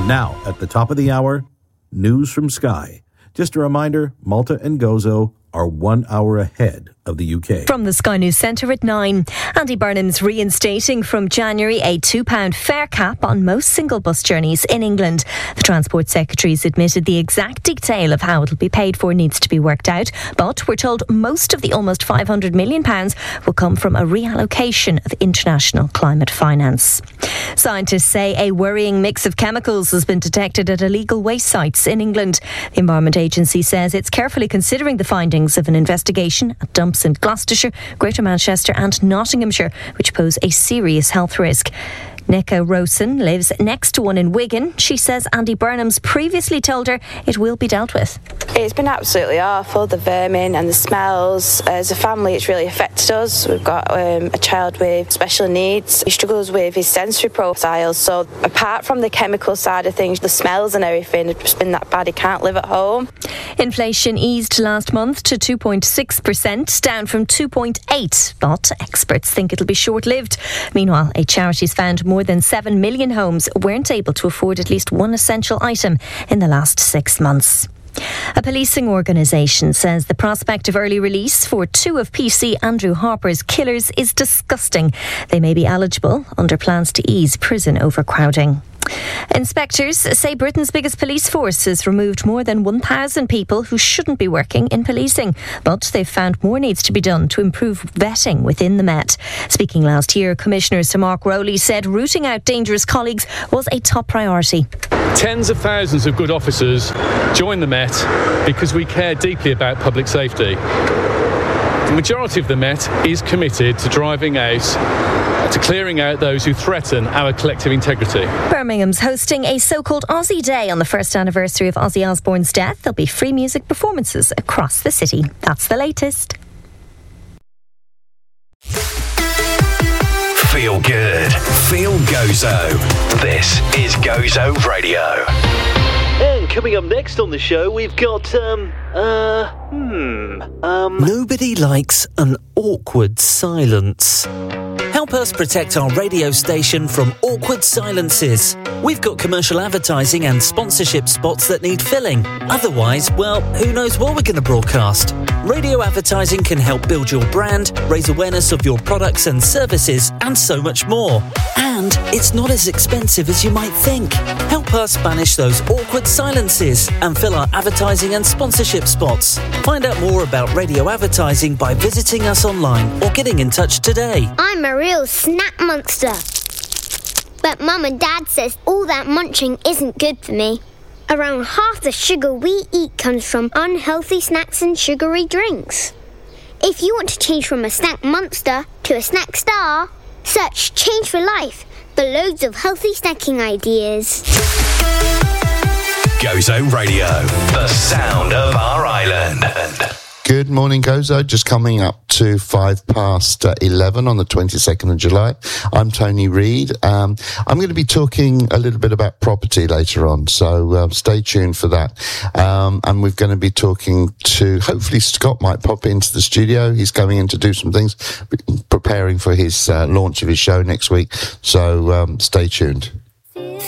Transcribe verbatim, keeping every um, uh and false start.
And now, at the top of the hour, news from Sky. Just a reminder, Malta and Gozo are one hour ahead of the U K. From the Sky News Centre at nine. Andy Burnham's reinstating from January a two pound fare cap on most single bus journeys in England. The Transport Secretary's admitted the exact detail of how it'll be paid for needs to be worked out, but we're told most of the almost five hundred million pounds will come from a reallocation of international climate finance. Scientists say a worrying mix of chemicals has been detected at illegal waste sites in England. The Environment Agency says it's carefully considering the findings of an investigation at dumps in Gloucestershire, Greater Manchester and Nottinghamshire, which pose a serious health risk. Nika Rosen lives next to one in Wigan. She says Andy Burnham's previously told her it will be dealt with. It's been absolutely awful, the vermin and the smells. As a family, it's really affected us. We've got um, a child with special needs. He struggles with his sensory profiles. So apart from the chemical side of things, the smells and everything have just been that bad he can't live at home. Inflation eased last month to two point six percent, down from two point eight, but experts think it'll be short-lived. Meanwhile, a charity's found more than seven million homes weren't able to afford at least one essential item in the last six months. A policing organisation says the prospect of early release for two of P C Andrew Harper's killers is disgusting. They may be eligible under plans to ease prison overcrowding. Inspectors say Britain's biggest police force has removed more than one thousand people who shouldn't be working in policing, but they've found more needs to be done to improve vetting within the Met. Speaking last year, Commissioner Sir Mark Rowley said rooting out dangerous colleagues was a top priority. Tens of thousands of good officers join the Met because we care deeply about public safety. The majority of the Met is committed to driving out, to clearing out those who threaten our collective integrity. Birmingham's hosting a so-called Aussie Day on the first anniversary of Ozzy Osbourne's death. There'll be free music performances across the city. That's the latest. Feel good. Feel Gozo. This is Gozo Radio. And coming up next on the show, we've got, um, uh, hmm, um... Nobody likes an awkward silence. Help us protect our radio station from awkward silences. We've got commercial advertising and sponsorship spots that need filling. Otherwise, well, who knows what we're going to broadcast? Radio advertising can help build your brand, raise awareness of your products and services, and so much more. And it's not as expensive as you might think. Help us banish those awkward silences and fill our advertising and sponsorship spots. Find out more about radio advertising by visiting us online or getting in touch today. I'm a real snack monster. But Mum and Dad says all that munching isn't good for me. Around half the sugar we eat comes from unhealthy snacks and sugary drinks. If you want to change from a snack monster to a snack star, search Change for Life for loads of healthy snacking ideas. Gozo Radio, the sound of our island. Good morning, Gozo. Just coming up to five past uh, eleven on the twenty-second of July. I'm Tony Reid. Um, I'm going to be talking a little bit about property later on, so uh, stay tuned for that. Um, and we're going to be talking to, hopefully Scott might pop into the studio. He's going in to do some things, preparing for his uh, launch of his show next week. So um, stay tuned.